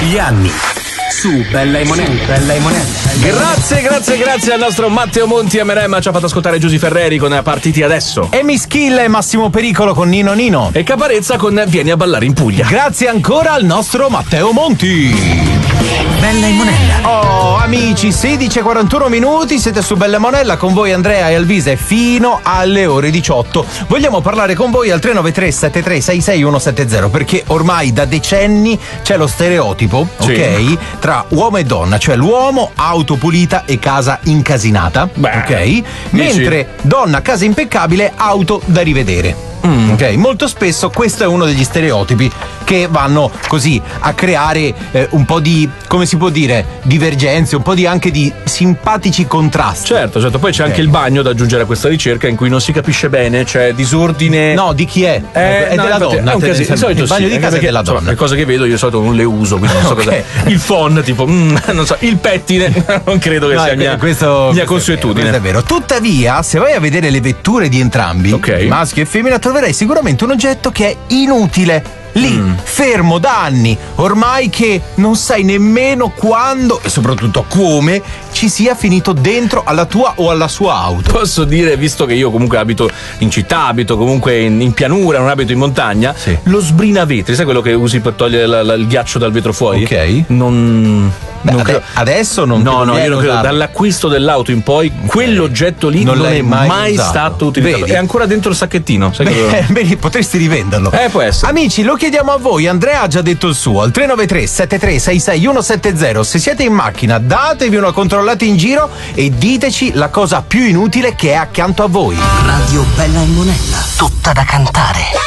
Gli anni su Bella e Monella. Grazie al nostro Matteo Monti MRM, ci ha fatto ascoltare Giusy Ferreri con Partiti Adesso. E Mischilla e Massimo Pericolo con Nino. E Caparezza con Vieni a ballare in Puglia. Grazie ancora al nostro Matteo Monti. Bella e Monella. Oh, amici, 16:41 minuti, siete su Bella e Monella, con voi Andrea e Alvise fino alle ore 18. Vogliamo parlare con voi al 393 73 66 170, perché ormai da decenni c'è lo stereotipo, sì, ok, tra uomo e donna, cioè l'uomo auto pulita e casa incasinata, ok? Mentre donna casa impeccabile, auto da rivedere. Ok, molto spesso questo è uno degli stereotipi che vanno così a creare un po' di, come si può dire, divergenze, un po' di anche di simpatici contrasti. Certo, poi c'è anche il bagno da aggiungere a questa ricerca, in cui non si capisce bene, c'è disordine. No, di chi è? È della donna. È un casino. Di solito il bagno di casa è della donna. Insomma, le cose che vedo io di solito non le uso, quindi non so cosa. Il phon, tipo, non so, il pettine, non credo che sia mia consuetudine. Questo è vero. Tuttavia, se vai a vedere le vetture di entrambi, maschio e femmina, troverai sicuramente un oggetto che è inutile. Lì, fermo da anni, ormai che non sai nemmeno quando e soprattutto come ci sia finito dentro alla tua o alla sua auto. Posso dire, visto che io comunque abito in città, abito comunque in pianura, non abito in montagna, lo sbrinavetri, sai quello che usi per togliere il ghiaccio dal vetro fuori? Ok. Adesso non io non credo. Dall'acquisto dell'auto in poi, quell'oggetto lì non è mai stato utilizzato. È ancora dentro il sacchettino. Beh, potresti rivenderlo. Può essere. Amici, lo chiediamo a voi. Andrea ha già detto il suo al 393 73 66 170. Se siete in macchina, datevi una controllata in giro e diteci la cosa più inutile che è accanto a voi. Radio Bella e Monella, tutta da cantare.